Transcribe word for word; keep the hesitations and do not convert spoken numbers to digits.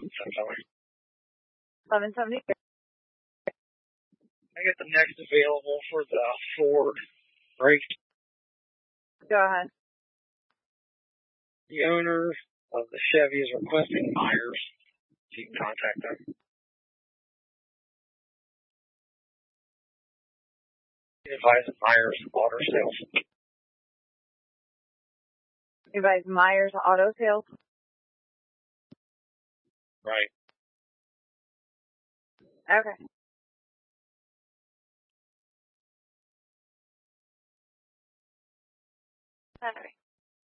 eleven seventy. I get the next available for the Ford, right? Go ahead. The owner of the Chevy is requesting Myers. You can contact them. Advise Myers Auto Sales. Advise Myers Auto Sales. Right. Okay. Okay.